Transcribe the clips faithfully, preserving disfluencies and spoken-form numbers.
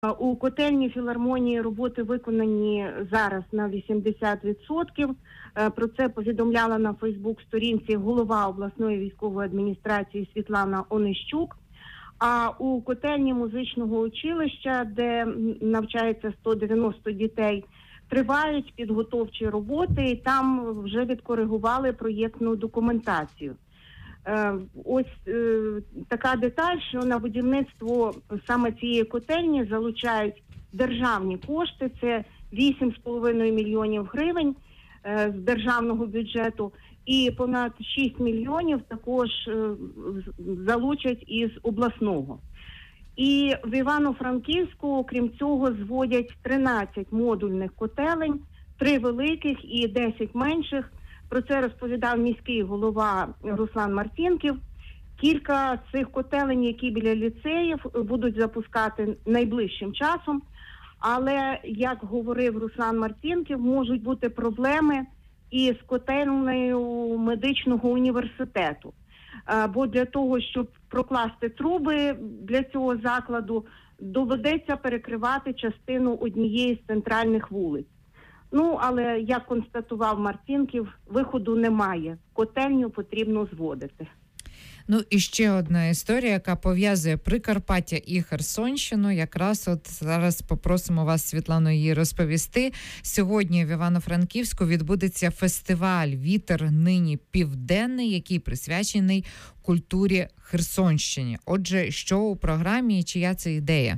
У котельні філармонії роботи виконані зараз на вісімдесят відсотків. Про це повідомляла на Фейсбук-сторінці голова обласної військової адміністрації Світлана Онищук. А у котельні музичного училища, де навчається сто дев'яносто дітей, тривають підготовчі роботи, і там вже відкоригували проєктну документацію. Ось е, така деталь, що на будівництво саме цієї котельні залучають державні кошти, це вісім з половиною мільйонів гривень е, з державного бюджету, і понад шість мільйонів також е, залучать із обласного. І в Івано-Франківську, крім цього, зводять тринадцять модульних котелень, три великих і десять менших. Про це розповідав міський голова Руслан Марцінків. Кілька цих котелень, які біля ліцеїв, будуть запускати найближчим часом. Але, як говорив Руслан Марцінків, можуть бути проблеми і з котельнею медичного університету. Бо для того, щоб прокласти труби для цього закладу, доведеться перекривати частину однієї з центральних вулиць. Ну, але, як констатував Марцінків, виходу немає. Котельню потрібно зводити. Ну і ще одна історія, яка пов'язує Прикарпаття і Херсонщину. Якраз от зараз попросимо вас, Світлано, її розповісти. Сьогодні в Івано-Франківську відбудеться фестиваль «Вітер нині південний», який присвячений культурі Херсонщини. Отже, що у програмі і чия це ідея?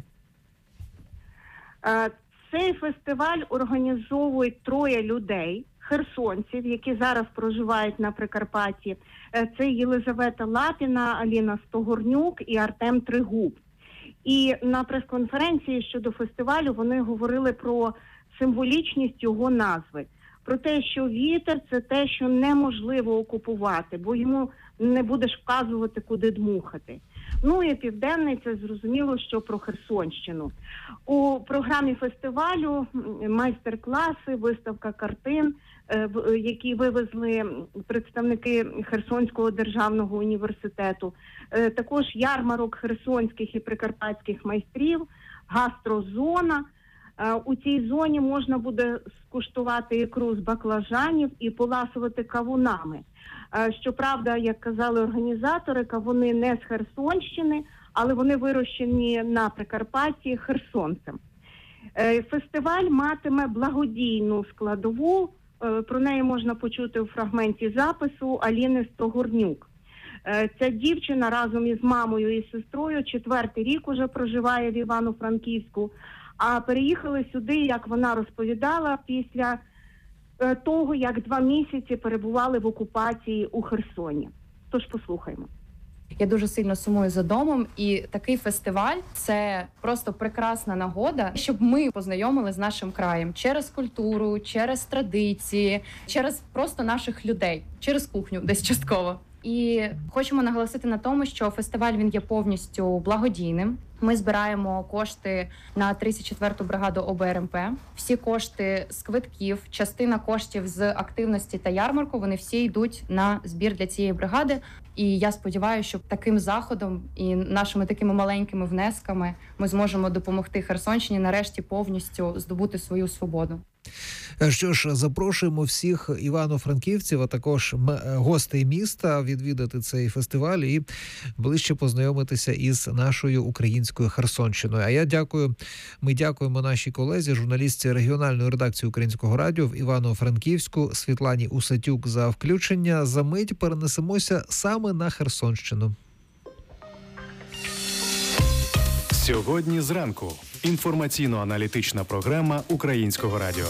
Цей фестиваль організовують троє людей, херсонців, які зараз проживають на Прикарпатті. Це Єлизавета Лапіна, Аліна Стогорнюк і Артем Тригуб. І на прес-конференції щодо фестивалю вони говорили про символічність його назви. Про те, що вітер – це те, що неможливо окупувати, бо йому не будеш вказувати, куди дмухати. Ну і південний – це зрозуміло, що про Херсонщину. У програмі фестивалю майстер-класи, виставка картин, які вивезли представники Херсонського державного університету. Також ярмарок херсонських і прикарпатських майстрів, гастрозона. У цій зоні можна буде скуштувати ікру з баклажанів і поласувати кавунами. Щоправда, як казали організатори, кавуни не з Херсонщини, але вони вирощені на Прикарпатті херсонцем. Фестиваль матиме благодійну складову, про неї можна почути у фрагменті запису Аліни Стогорнюк. Ця дівчина разом із мамою і сестрою четвертий рік уже проживає в Івано-Франківську, а переїхали сюди, як вона розповідала, після того, як два місяці перебували в окупації у Херсоні. Тож послухаймо. Я дуже сильно сумую за домом, і такий фестиваль – це просто прекрасна нагода, щоб ми познайомили з нашим краєм через культуру, через традиції, через просто наших людей, через кухню десь частково. І хочемо наголосити на тому, що фестиваль він є повністю благодійним. Ми збираємо кошти на тридцять четверту бригаду О Б Р М П. Всі кошти з квитків, частина коштів з активності та ярмарку, вони всі йдуть на збір для цієї бригади. І я сподіваюся, що таким заходом і нашими такими маленькими внесками ми зможемо допомогти Херсонщині нарешті повністю здобути свою свободу. Що ж, запрошуємо всіх івано-франківців, а також гостей міста відвідати цей фестиваль і ближче познайомитися із нашою українською Херсонщиною. А я дякую, ми дякуємо нашій колезі, журналістці регіональної редакції Українського радіо в Івано-Франківську Світлані Усатюк за включення. За мить перенесемося саме на Херсонщину. Сьогодні зранку. Інформаційно-аналітична програма Українського радіо.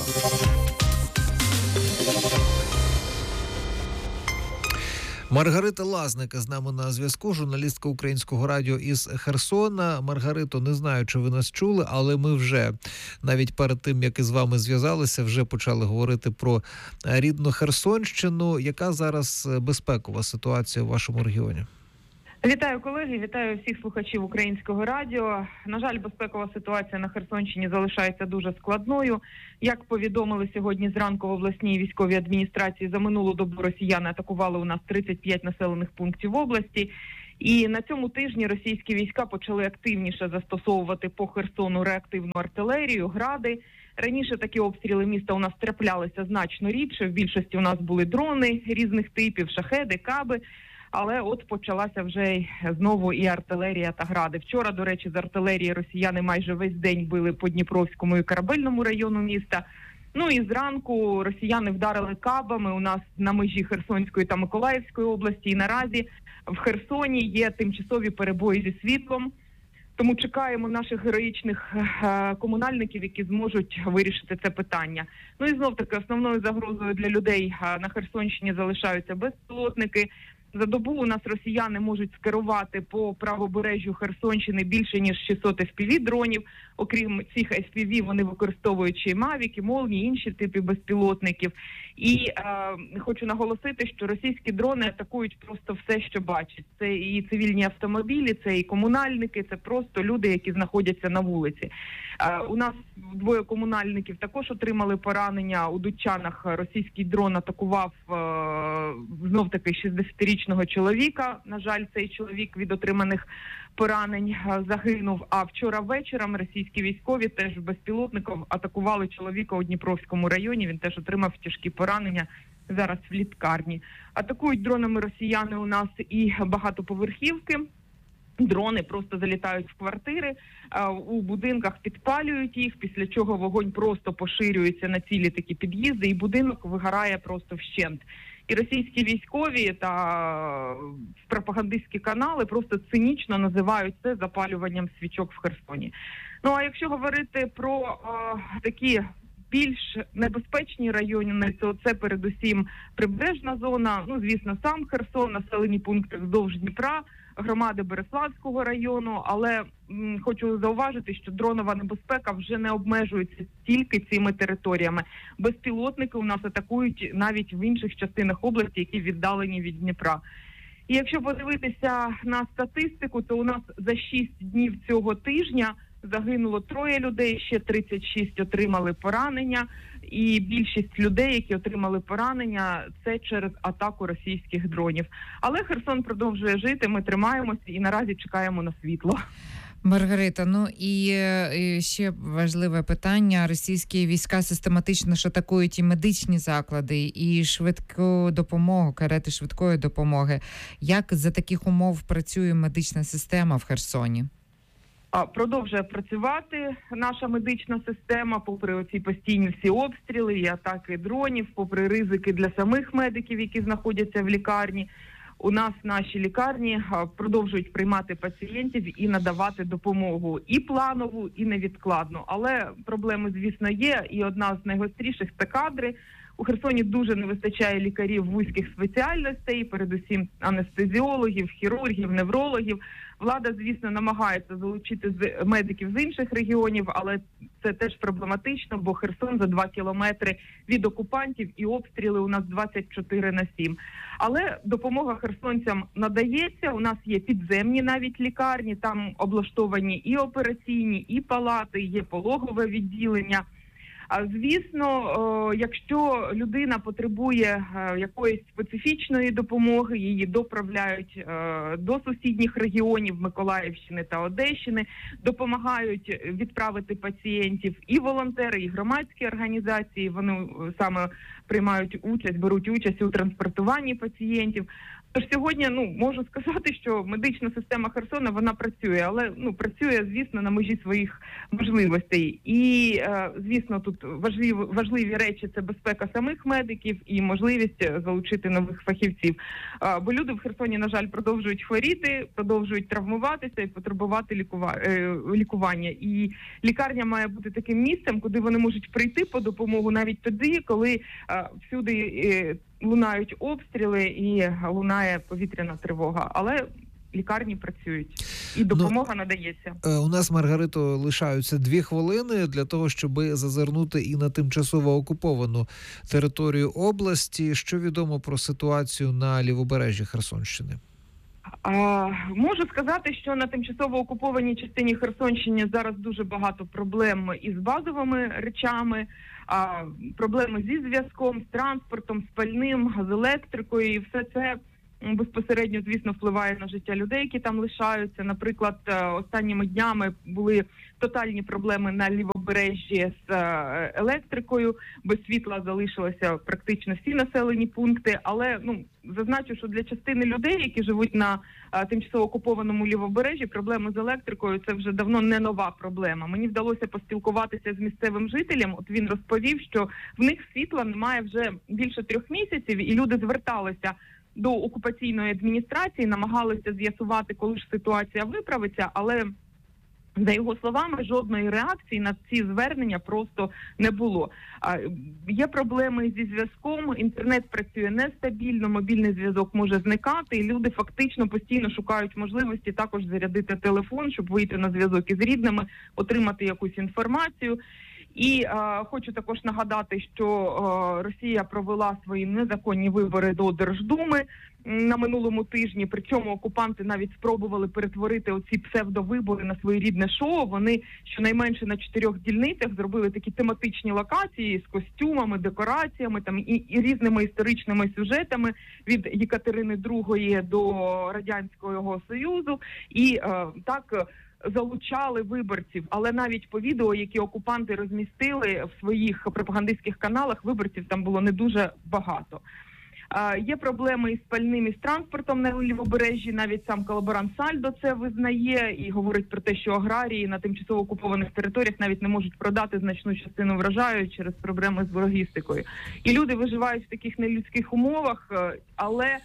Маргарита Лазника з нами на зв'язку, журналістка Українського радіо із Херсона. Маргарито, не знаю, чи ви нас чули, але ми вже, навіть перед тим, як із вами зв'язалися, вже почали говорити про рідну Херсонщину. Яка зараз безпекова ситуація у вашому регіоні? Вітаю, колеги, вітаю всіх слухачів Українського радіо. На жаль, безпекова ситуація на Херсонщині залишається дуже складною. Як повідомили сьогодні зранку в обласній військовій адміністрації, за минулу добу росіяни атакували у нас тридцять п'ять населених пунктів області. І на цьому тижні російські війська почали активніше застосовувати по Херсону реактивну артилерію, гради. Раніше такі обстріли міста у нас траплялися значно рідше. В більшості у нас були дрони різних типів, шахеди, каби. Але от почалася вже знову і артилерія та гради. Вчора, до речі, з артилерії росіяни майже весь день били по Дніпровському і Корабельному району міста. Ну і зранку росіяни вдарили кабами у нас на межі Херсонської та Миколаївської області. І наразі в Херсоні є тимчасові перебої зі світлом. Тому чекаємо наших героїчних е, комунальників, які зможуть вирішити це питання. Ну і знов-таки основною загрозою для людей е, на Херсонщині залишаються безпілотники. За добу у нас росіяни можуть скерувати по правобережжю Херсонщини більше, ніж шістсот еф пі ві-дронів. Окрім цих еф пі ві, вони використовують ще й мавіки, молні, інші типи безпілотників. І е, хочу наголосити, що російські дрони атакують просто все, що бачать. Це і цивільні автомобілі, це і комунальники, це просто люди, які знаходяться на вулиці. Е, у нас двоє комунальників також отримали поранення. У Дудчанах російський дрон атакував е, знов-таки шістдесятирічного чоловіка. На жаль, цей чоловік від отриманих поранень загинув. А вчора вечором російські військові теж безпілотником атакували чоловіка у Дніпровському районі. Він теж отримав тяжкі поранення, зараз в лікарні. Атакують дронами росіяни у нас і багатоповерхівки. Дрони просто залітають в квартири, у будинках підпалюють їх, після чого вогонь просто поширюється на цілі такі під'їзди, і будинок вигорає просто вщент. І російські військові та пропагандистські канали просто цинічно називають це запалюванням свічок в Херсоні. Ну а якщо говорити про е, такі більш небезпечні райони, то це передусім прибережна зона, ну звісно, сам Херсон, населені пункти вздовж Дніпра, громади Береславського району, але м, хочу зауважити, що дронова небезпека вже не обмежується тільки цими територіями. Безпілотники у нас атакують навіть в інших частинах області, які віддалені від Дніпра. І якщо подивитися на статистику, то у нас за шість днів цього тижня загинуло троє людей, ще тридцять шість отримали поранення. І більшість людей, які отримали поранення, це через атаку російських дронів. Але Херсон продовжує жити, ми тримаємося і наразі чекаємо на світло. Маргарита, ну і, і ще важливе питання. Російські війська систематично ж атакують і медичні заклади, і швидку допомогу, карети швидкої допомоги. Як за таких умов працює медична система в Херсоні? Продовжує працювати наша медична система, попри оці постійні всі обстріли і атаки дронів, попри ризики для самих медиків, які знаходяться в лікарні. У нас наші лікарні продовжують приймати пацієнтів і надавати допомогу і планову, і невідкладну. Але проблеми, звісно, є, і одна з найгостріших – це кадри. У Херсоні дуже не вистачає лікарів вузьких спеціальностей, передусім анестезіологів, хірургів, неврологів. Влада, звісно, намагається залучити медиків з інших регіонів, але це теж проблематично, бо Херсон за два кілометри від окупантів і обстріли у нас двадцять чотири на сім. Але допомога херсонцям надається, у нас є підземні навіть лікарні, там облаштовані і операційні, і палати, є пологове відділення. А звісно, якщо людина потребує якоїсь специфічної допомоги, її доправляють до сусідніх регіонів Миколаївщини та Одещини, допомагають відправити пацієнтів і волонтери, і громадські організації, вони саме приймають участь, беруть участь у транспортуванні пацієнтів. Тож сьогодні, ну, можу сказати, що медична система Херсона, вона працює, але, ну, працює, звісно, на межі своїх можливостей. І, е, звісно, тут важливі, важливі речі – це безпека самих медиків і можливість залучити нових фахівців. Е, бо люди в Херсоні, на жаль, продовжують хворіти, продовжують травмуватися і потребувати лікува... е, лікування. І лікарня має бути таким місцем, куди вони можуть прийти по допомогу навіть тоді, коли е, всюди е, лунають обстріли і лунає повітряна тривога, але лікарні працюють і допомога ну, надається. У нас, Маргарито, лишаються дві хвилини для того, щоб зазирнути і на тимчасово окуповану територію області. Що відомо про ситуацію на лівобережжі Херсонщини? А, можу сказати, що на тимчасово окупованій частині Херсонщини зараз дуже багато проблем із базовими речами, а, проблеми зі зв'язком, з транспортом, з пальним, з електрикою, і все це безпосередньо, звісно, впливає на життя людей, які там лишаються. Наприклад, останніми днями були тотальні проблеми на Лівобережжі з електрикою, без світла залишилися практично всі населені пункти, але, ну, зазначу, що для частини людей, які живуть на а, тимчасово окупованому Лівобережжі, проблеми з електрикою – це вже давно не нова проблема. Мені вдалося поспілкуватися з місцевим жителем, от він розповів, що в них світла немає вже більше трьох місяців, і люди зверталися до окупаційної адміністрації, намагалися з'ясувати, коли ж ситуація виправиться, але, за його словами, жодної реакції на ці звернення просто не було. А, є проблеми зі зв'язком, інтернет працює нестабільно, мобільний зв'язок може зникати, і люди фактично постійно шукають можливості також зарядити телефон, щоб вийти на зв'язок із рідними, отримати якусь інформацію. І е, хочу також нагадати, що е, Росія провела свої незаконні вибори до Держдуми на минулому тижні. Причому окупанти навіть спробували перетворити оці псевдовибори на своєрідне шоу. Вони щонайменше на чотирьох дільницях зробили такі тематичні локації з костюмами, декораціями там і, і різними історичними сюжетами від Єкатерини Другої до Радянського Союзу. І е, так залучали виборців, але навіть по відео, які окупанти розмістили в своїх пропагандистських каналах, виборців там було не дуже багато. А, є проблеми із пальним і з транспортом на Лівобережжі, навіть сам колаборант Сальдо це визнає і говорить про те, що аграрії на тимчасово окупованих територіях навіть не можуть продати значну частину врожаю через проблеми з логістикою. І люди виживають в таких нелюдських умовах, але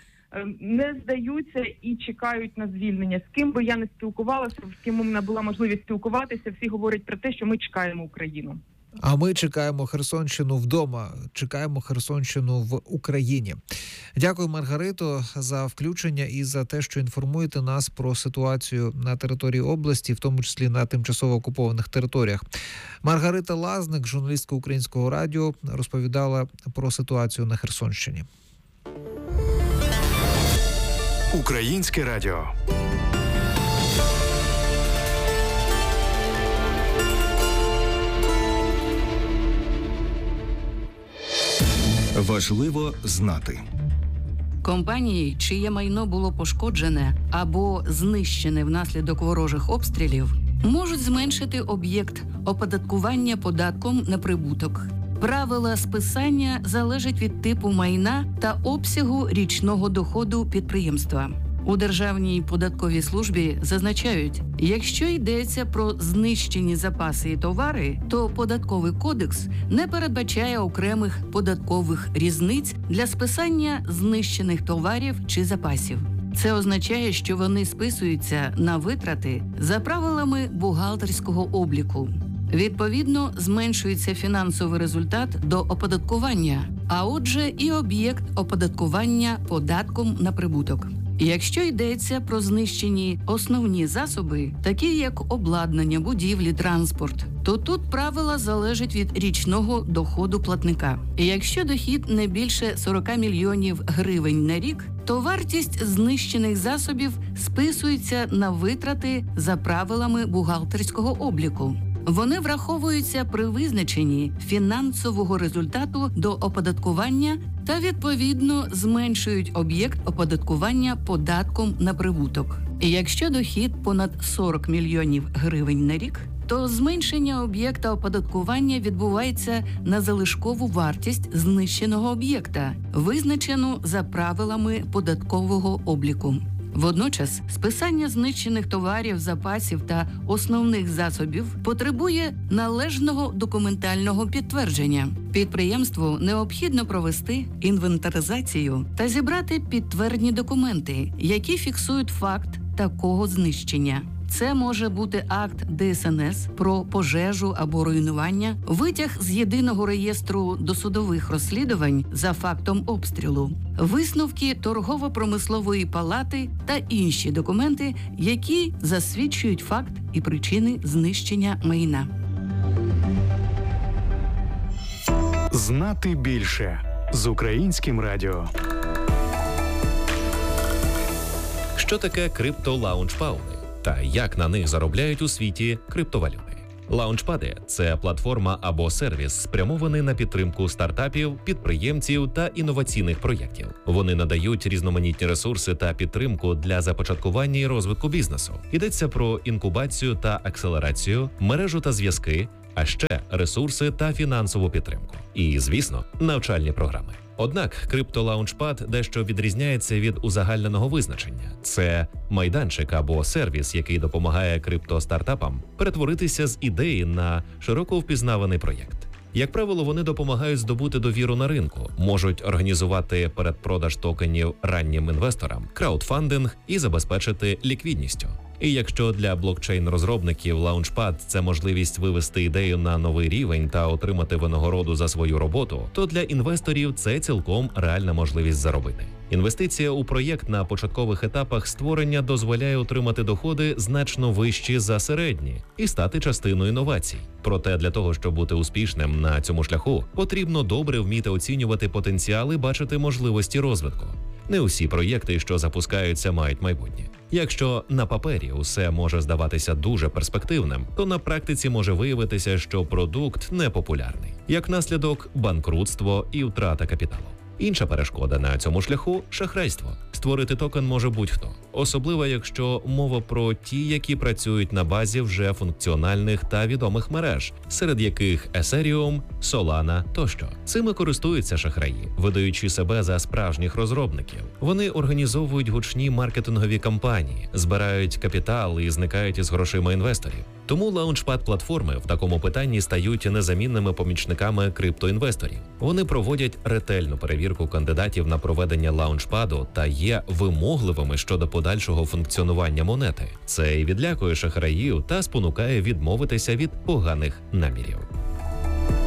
не здаються і чекають на звільнення. З ким би я не спілкувалася, з ким у мене була можливість спілкуватися, всі говорять про те, що ми чекаємо Україну. А ми чекаємо Херсонщину вдома, чекаємо Херсонщину в Україні. Дякую, Маргарито, за включення і за те, що інформуєте нас про ситуацію на території області, в тому числі на тимчасово окупованих територіях. Маргарита Лазник, журналістка Українського радіо, розповідала про ситуацію на Херсонщині. Українське радіо. Важливо знати. Компанії, чиє майно було пошкоджене або знищене внаслідок ворожих обстрілів, можуть зменшити об'єкт оподаткування податком на прибуток. Правила списання залежать від типу майна та обсягу річного доходу підприємства. У Державній податковій службі зазначають, якщо йдеться про знищені запаси і товари, то Податковий кодекс не передбачає окремих податкових різниць для списання знищених товарів чи запасів. Це означає, що вони списуються на витрати за правилами бухгалтерського обліку. Відповідно, зменшується фінансовий результат до оподаткування, а отже і об'єкт оподаткування податком на прибуток. Якщо йдеться про знищені основні засоби, такі як обладнання, будівлі, транспорт, то тут правила залежать від річного доходу платника. Якщо дохід не більше сорок мільйонів гривень на рік, то вартість знищених засобів списується на витрати за правилами бухгалтерського обліку. Вони враховуються при визначенні фінансового результату до оподаткування та, відповідно, зменшують об'єкт оподаткування податком на прибуток. І якщо дохід понад сорок мільйонів гривень на рік, то зменшення об'єкта оподаткування відбувається на залишкову вартість знищеного об'єкта, визначену за правилами податкового обліку. Водночас, списання знищених товарів, запасів та основних засобів потребує належного документального підтвердження. Підприємству необхідно провести інвентаризацію та зібрати підтвердні документи, які фіксують факт такого знищення. Це може бути акт Де Ес Ен Ес про пожежу або руйнування, витяг з єдиного реєстру досудових розслідувань за фактом обстрілу, висновки торгово-промислової палати та інші документи, які засвідчують факт і причини знищення майна. Знати більше з Українським радіо. Що таке криптолаунчпауни та як на них заробляють у світі криптовалюти? Лаунчпади – це платформа або сервіс, спрямований на підтримку стартапів, підприємців та інноваційних проєктів. Вони надають різноманітні ресурси та підтримку для започаткування і розвитку бізнесу. Йдеться про інкубацію та акселерацію, мережу та зв'язки, а ще ресурси та фінансову підтримку. І, звісно, навчальні програми. Однак криптолаунчпад дещо відрізняється від узагальненого визначення. Це майданчик або сервіс, який допомагає криптостартапам перетворитися з ідеї на широко впізнаваний проєкт. Як правило, вони допомагають здобути довіру на ринку, можуть організувати передпродаж токенів раннім інвесторам, краудфандинг і забезпечити ліквідністю. І якщо для блокчейн-розробників Launchpad – це можливість вивести ідею на новий рівень та отримати винагороду за свою роботу, то для інвесторів це цілком реальна можливість заробити. Інвестиція у проєкт на початкових етапах створення дозволяє отримати доходи значно вищі за середні і стати частиною інновацій. Проте для того, щоб бути успішним на цьому шляху, потрібно добре вміти оцінювати потенціал і бачити можливості розвитку. Не усі проєкти, що запускаються, мають майбутнє. Якщо на папері усе може здаватися дуже перспективним, то на практиці може виявитися, що продукт непопулярний. Як наслідок – банкрутство і втрата капіталу. Інша перешкода на цьому шляху – шахрайство. Створити токен може будь-хто. Особливо, якщо мова про ті, які працюють на базі вже функціональних та відомих мереж, серед яких Ethereum, Solana тощо. Цими користуються шахраї, видаючи себе за справжніх розробників. Вони організовують гучні маркетингові кампанії, збирають капітал і зникають із грошима інвесторів. Тому лаунчпад-платформи в такому питанні стають незамінними помічниками криптоінвесторів. Вони проводять ретельну перевірку кандидатів на проведення лаунчпаду та є вимогливими щодо подальшого функціонування монети. Це і відлякує шахраїв та спонукає відмовитися від поганих намірів.